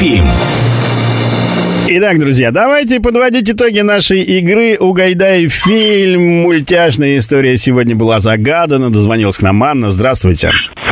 фильм. Итак, друзья, давайте подводить итоги нашей игры «Угадай фильм». Мультяшная история сегодня была загадана. Дозвонилась к нам Анна. Здравствуйте.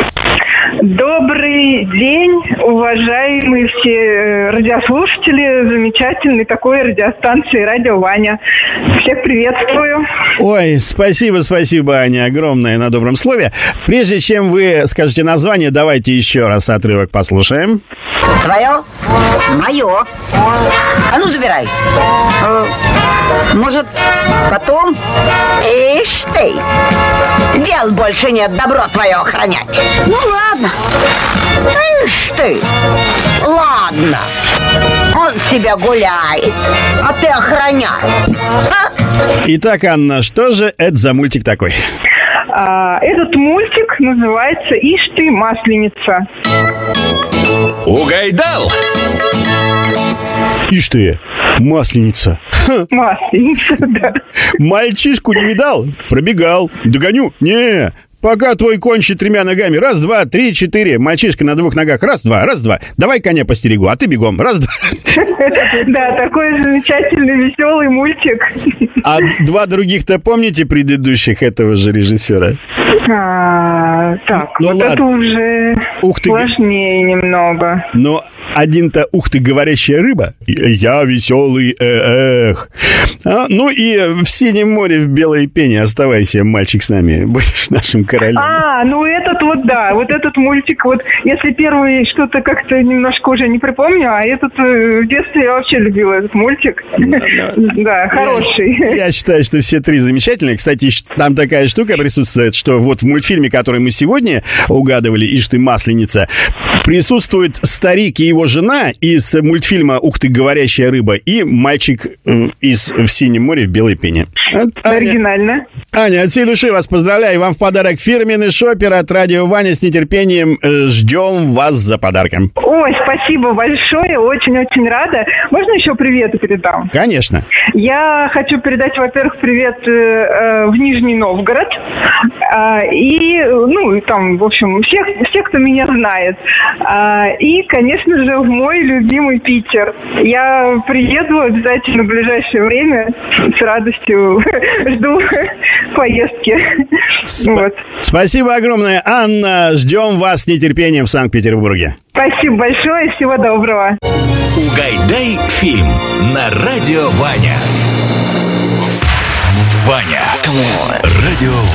Добрый день, уважаемые все радиослушатели замечательной такой радиостанции «Радио Ваня». Всех приветствую. Ой, спасибо, Аня, огромное на добром слове. Прежде чем вы скажете название, давайте еще раз отрывок послушаем. Твое? Мое. А ну, забирай. Может, потом? Ишь ты. Дел больше нет, добро твое охранять. Ну, ладно. Ишь ты. Ладно. Он себя гуляет, а ты охраняй. А? Итак, Анна, что же это за мультик такой? Этот мультик называется «Ишь ты, масленица». Угайдал! Ишь ты, масленица. Масленица, да. Мальчишку не видал? Пробегал. Догоню? Не. Пока твой кончит 3 ногами. 1, 2, 3, 4. Мальчишка на 2 ногах. 1, 2, 1, 2. Давай коня постерегу, а ты бегом. 1, 2. Да, такой замечательный, веселый мультик. А 2 других-то помните предыдущих этого же режиссера? Так, Ну, вот ладно. это уже сложнее немного. Но один-то, ух ты, говорящая рыба. Я веселый, эх. Ну и в Синем море в белой пене оставайся, мальчик, с нами. Будешь нашим королем. Ну этот вот, да, вот этот мультик, вот, если первый что-то как-то немножко уже не припомню, а этот в детстве я вообще любила этот мультик. Да, хороший. Я считаю, что все 3 замечательные. Кстати, там такая штука присутствует, что вот в мультфильме, который мы сегодня угадывали, «Ишь ты, масленица», присутствует старик и его жена из мультфильма «Ух ты, говорящая рыба» и мальчик из «В синем море в белой пене». Оригинально. Аня, от всей души вас поздравляю. Вам в подарок фирменный шопер от Радио Ваня. С нетерпением ждем вас за подарком. Ой, спасибо большое. Очень-очень рада. Можно еще приветы передам? Конечно. Я хочу передать, во-первых, привет в Нижний Новгород. И там, в общем, всех, кто меня знает. И, конечно же, в мой любимый Питер. Я приеду обязательно в ближайшее время. С радостью жду поездки. Вот. Спасибо огромное, Анна. Ждем вас с нетерпением в Санкт-Петербурге. Спасибо большое. Всего доброго. Угайдай фильм на Радио Ваня. Ваня. Радио